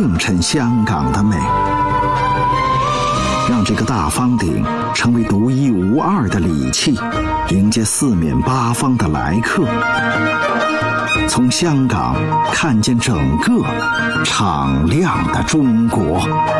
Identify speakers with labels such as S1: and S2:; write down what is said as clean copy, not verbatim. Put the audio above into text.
S1: 映衬香港的美，让这个大方顶成为独一无二的礼器，迎接四面八方的来客，从香港看见整个敞亮的中国。